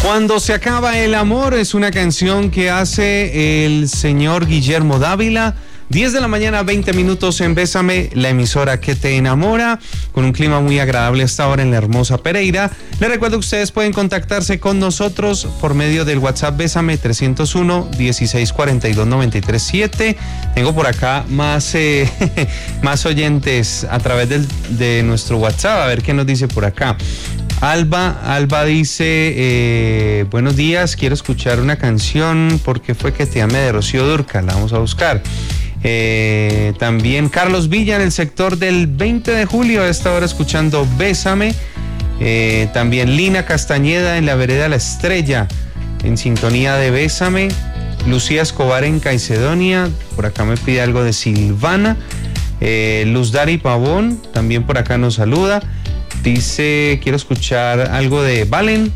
Cuando se acaba el amor es una canción que hace el señor Guillermo Dávila. 10 de la mañana, 20 minutos en Bésame, la emisora que te enamora, con un clima muy agradable hasta ahora en la hermosa Pereira. Les recuerdo que ustedes pueden contactarse con nosotros por medio del WhatsApp Bésame 301-1642-937. Tengo por acá más oyentes a través de nuestro WhatsApp, a ver qué nos dice por acá. Alba dice, buenos días, quiero escuchar una canción, porque fue que te amé, de Rocío Dúrcal, la vamos a buscar. También Carlos Villa en el sector del 20 de julio a esta hora escuchando Bésame. También Lina Castañeda en la vereda La Estrella en sintonía de Bésame. Lucía Escobar en Caicedonia, por acá me pide algo de Silvana. Luz Dari Pavón también por acá nos saluda, dice quiero escuchar algo de Valen.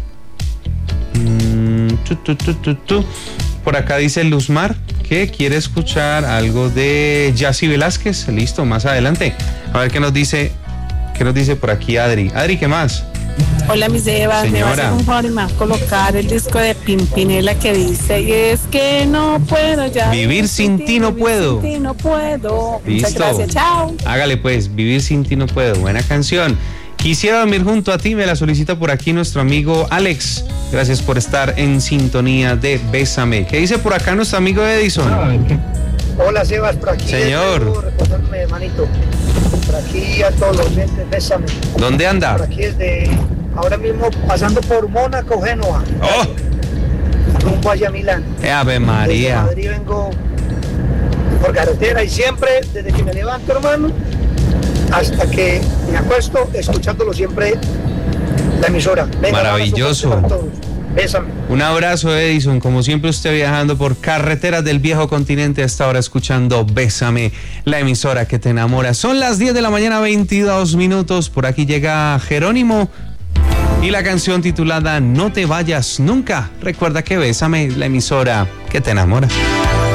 Por acá dice Luzmar que quiere escuchar algo de Yacy Velázquez. Listo, más adelante. A ver qué nos dice por aquí Adri. Adri, ¿qué más? Hola, mis Evas. Señora. Me va a hacer un favor y me va a colocar el disco de Pimpinela que dice: y es que no puedo ya. Vivir sin ti no puedo. Sin ti no puedo. Listo. Muchas gracias, chao. Hágale pues, Vivir sin ti no puedo. Buena canción. Quisiera dormir junto a ti, me la solicita por aquí nuestro amigo Alex. Gracias por estar en sintonía de Bésame. ¿Qué dice por acá nuestro amigo Edison? Hola, Sebas, por aquí. Señor. Recordándome, hermanito. Por aquí a todos los clientes, Bésame. ¿Dónde anda? Por aquí desde ahora mismo pasando por Mónaco, Génova. ¡Oh! Rumbo hacia Milán. Ave María. Desde Madrid vengo por carretera y siempre, desde que me levanto, hermano, hasta que me acuesto, escuchándolo siempre la emisora. Venga, maravilloso. Bésame. Un abrazo, Edison. Como siempre, usted viajando por carreteras del viejo continente hasta ahora escuchando Bésame, la emisora que te enamora. Son las 10 de la mañana, 22 minutos. Por aquí llega Jerónimo y la canción titulada No te vayas nunca. Recuerda que Bésame, la emisora que te enamora.